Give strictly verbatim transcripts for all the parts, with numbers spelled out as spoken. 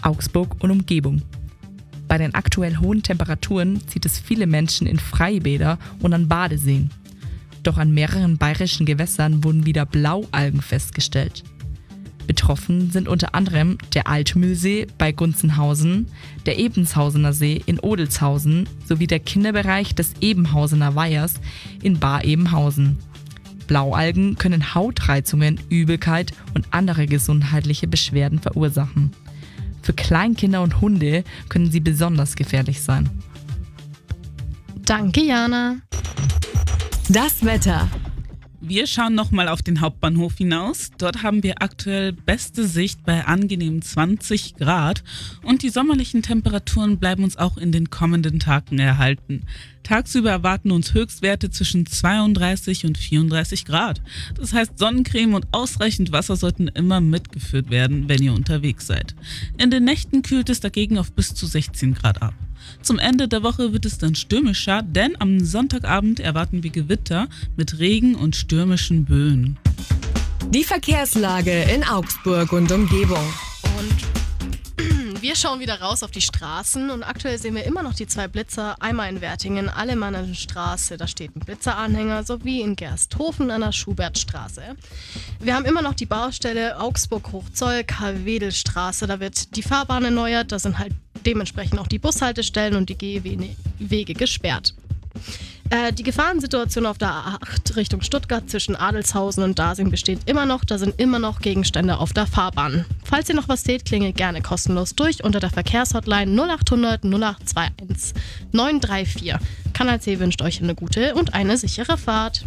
Augsburg und Umgebung. Bei den aktuell hohen Temperaturen zieht es viele Menschen in Freibäder und an Badeseen. Doch an mehreren bayerischen Gewässern wurden wieder Blaualgen festgestellt. Betroffen sind unter anderem der Altmühlsee bei Gunzenhausen, der Ebenshausener See in Odelshausen sowie der Kinderbereich des Ebenhausener Weihers in Bar-Ebenhausen. Blaualgen können Hautreizungen, Übelkeit und andere gesundheitliche Beschwerden verursachen. Für Kleinkinder und Hunde können sie besonders gefährlich sein. Danke, Jana. Das Wetter. Wir schauen nochmal auf den Hauptbahnhof hinaus. Dort haben wir aktuell beste Sicht bei angenehmen zwanzig Grad und die sommerlichen Temperaturen bleiben uns auch in den kommenden Tagen erhalten. Tagsüber erwarten uns Höchstwerte zwischen zweiunddreißig und vierunddreißig Grad. Das heißt, Sonnencreme und ausreichend Wasser sollten immer mitgeführt werden, wenn ihr unterwegs seid. In den Nächten kühlt es dagegen auf bis zu sechzehn Grad ab. Zum Ende der Woche wird es dann stürmischer, denn am Sonntagabend erwarten wir Gewitter mit Regen und stürmischen Böen. Die Verkehrslage in Augsburg und Umgebung. Und wir schauen wieder raus auf die Straßen und aktuell sehen wir immer noch die zwei Blitzer, einmal in Wertingen, Allemannenstraße, da steht ein Blitzeranhänger, sowie in Gersthofen an der Schubertstraße. Wir haben immer noch die Baustelle Augsburg-Hochzoll, Karl-Wedel-Straße, da wird die Fahrbahn erneuert, da sind halt dementsprechend auch die Bushaltestellen und die Gehwege gesperrt. Äh, die Gefahrensituation auf der A acht Richtung Stuttgart zwischen Adelshausen und Dasing besteht immer noch. Da sind immer noch Gegenstände auf der Fahrbahn. Falls ihr noch was seht, klingelt gerne kostenlos durch unter der Verkehrshotline null acht hundert null acht einundzwanzig neun drei vier. Kanal C wünscht euch eine gute und eine sichere Fahrt.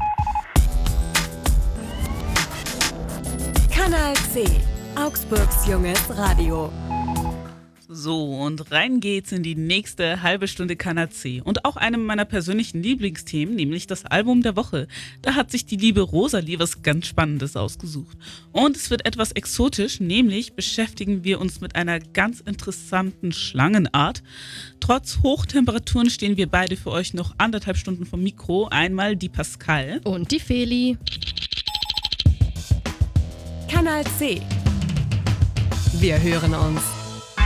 Kanal C, Augsburgs junges Radio. So, und rein geht's in die nächste halbe Stunde Kanal C. Und auch einem meiner persönlichen Lieblingsthemen, nämlich das Album der Woche. Da hat sich die liebe Rosalie was ganz Spannendes ausgesucht. Und es wird etwas exotisch, nämlich beschäftigen wir uns mit einer ganz interessanten Schlangenart. Trotz Hochtemperaturen stehen wir beide für euch noch anderthalb Stunden vom Mikro. Einmal die Pascal. Und die Feli. Kanal C. Wir hören uns.